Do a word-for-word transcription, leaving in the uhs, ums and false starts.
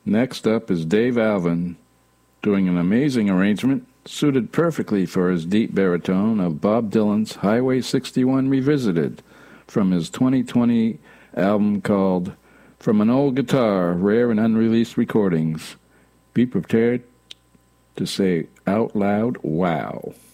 Next up is Dave Alvin doing an amazing arrangement suited perfectly for his deep baritone of Bob Dylan's Highway sixty-one Revisited from his twenty twenty album called From an Old Guitar, Rare and Unreleased Recordings. Be prepared to say out loud, wow.